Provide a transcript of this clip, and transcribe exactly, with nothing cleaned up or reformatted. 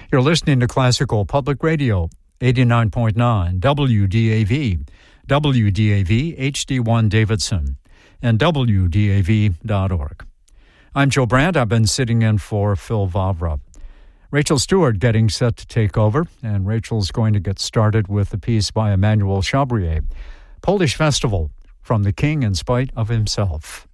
You're listening to Classical Public Radio, eighty-nine point nine W D A V, W D A V H D one Davidson, and W D A V dot org. I'm Joe Brandt. I've been sitting in for Phil Vavra. Rachel Stewart getting set to take over, and Rachel's going to get started with a piece by Emmanuel Chabrier, Polish Festival, From the King in Spite of Himself.